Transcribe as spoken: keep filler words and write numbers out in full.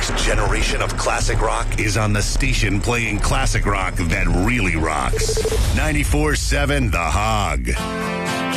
next generation of classic rock is on the station playing classic rock that really rocks. ninety-four seven The Hog.